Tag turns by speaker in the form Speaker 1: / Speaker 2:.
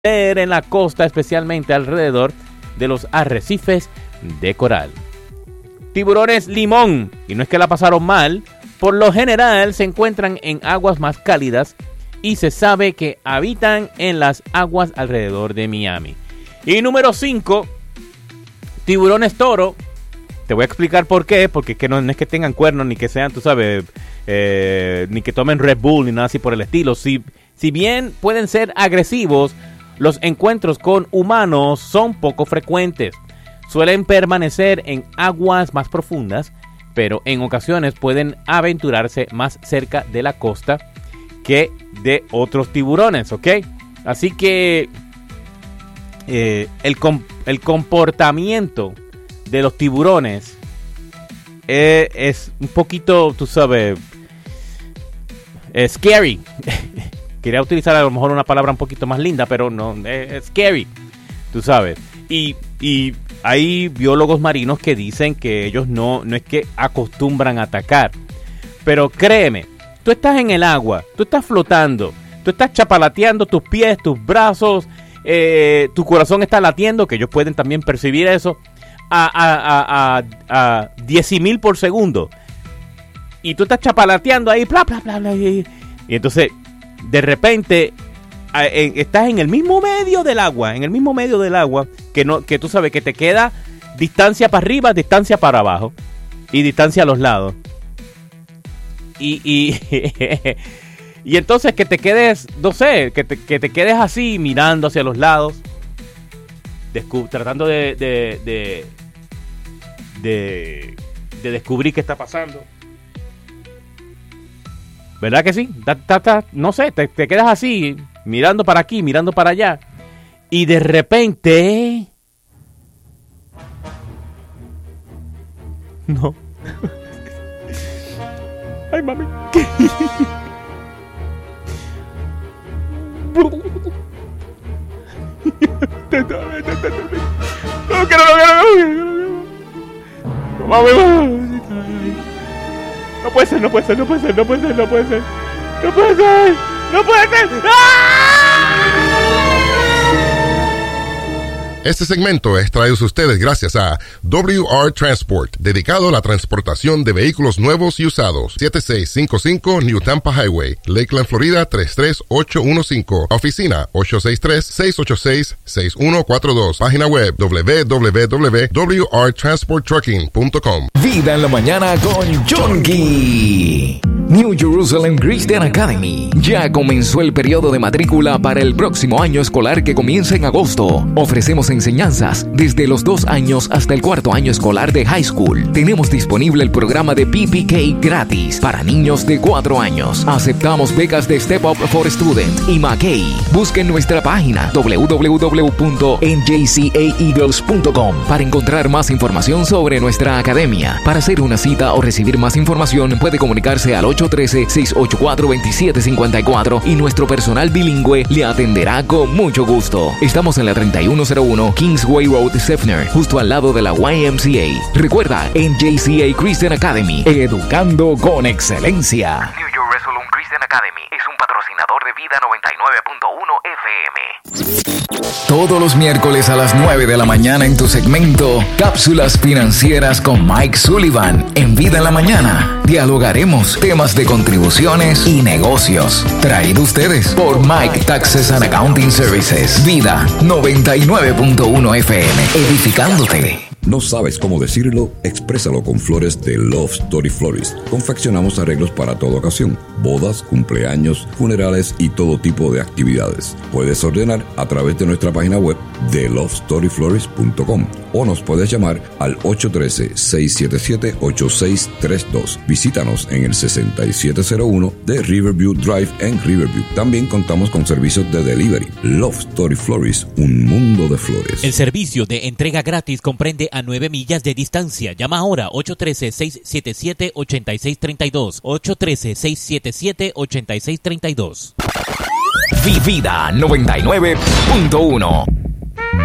Speaker 1: en la costa, especialmente alrededor de los arrecifes de coral. Tiburones limón, y no es que la pasaron mal, por lo general se encuentran en aguas más cálidas y se sabe que habitan en las aguas alrededor de Miami. Y número 5, tiburones toro. Te voy a explicar por qué, porque es que no es que tengan cuernos ni que sean, tú sabes, ni que tomen Red Bull ni nada así por el estilo. Si bien pueden ser agresivos, los encuentros con humanos son poco frecuentes. Suelen permanecer en aguas más profundas, pero en ocasiones pueden aventurarse más cerca de la costa que de otros tiburones, ¿ok? Así que el comportamiento de los tiburones es un poquito, tú sabes, scary. Quería utilizar a lo mejor una palabra un poquito más linda, pero no, es scary, tú sabes. Y hay biólogos marinos que dicen que ellos no es que acostumbran a atacar. Pero créeme, tú estás en el agua, tú estás flotando, tú estás chapalateando tus pies, tus brazos, tu corazón está latiendo, que ellos pueden también percibir eso, a 10,000 por segundo. Y tú estás chapalateando ahí, bla, bla, bla, bla. Y entonces, de repente, estás en el mismo medio del agua, que tú sabes que te queda distancia para arriba, distancia para abajo y distancia a los lados. Y entonces que te quedes, no sé, que te quedes así mirando hacia los lados, tratando de descubrir qué está pasando. ¿Verdad que sí? No sé, te quedas así, mirando para aquí, mirando para allá. Y de repente... No. Ay, mami. No puede ser.
Speaker 2: Este segmento es traído a ustedes gracias a WR Transport, dedicado a la transportación de vehículos nuevos y usados. 7655 New Tampa Highway, Lakeland, Florida 33815. Oficina 863-686-6142. Página web www.wrtransporttrucking.com.
Speaker 3: Vida en la mañana con Jonky. New Jerusalem Christian Academy. Ya comenzó el periodo de matrícula para el próximo año escolar que comienza en agosto. Ofrecemos enseñanzas desde los 2 años hasta el 4º año escolar de high school. Tenemos disponible el programa de PPK gratis para niños de 4 años. Aceptamos becas de Step Up for Student y McKay. Busquen nuestra página www.njcaeagles.com para encontrar más información sobre nuestra academia. Para hacer una cita o recibir más información puede comunicarse al 813-684-2754 y nuestro personal bilingüe le atenderá con mucho gusto. Estamos en la 3101 Kingsway Road, Seffner, justo al lado de la YMCA. Recuerda, NJCA Christian Academy, educando con excelencia.
Speaker 4: New Jerusalem Christian Academy es un patrocinador de Vida 99.1 FM.
Speaker 3: Todos los miércoles a las 9 de la mañana en tu segmento Cápsulas Financieras con Mike Sullivan en Vida en la Mañana. Dialogaremos temas de contribuciones y negocios. Traído ustedes por Mike Taxes and Accounting Services. Vida 99.1 FM, edificándote.
Speaker 5: ¿No sabes cómo decirlo? Exprésalo con flores de Love Story Florist. Confeccionamos arreglos para toda ocasión, bodas, cumpleaños, funerales y todo tipo de actividades. Puedes ordenar a través de nuestra página web de lovestoryflorist.com o nos puedes llamar al 813-677-8632. Visítanos en el 6701 de Riverview Drive en Riverview. También contamos con servicios de delivery. Love Story Florist, un mundo de flores.
Speaker 6: El servicio de entrega gratis comprende a 9 millas de distancia. Llama ahora 813-677-8632. 813-677-8632.
Speaker 3: Vida 99.1.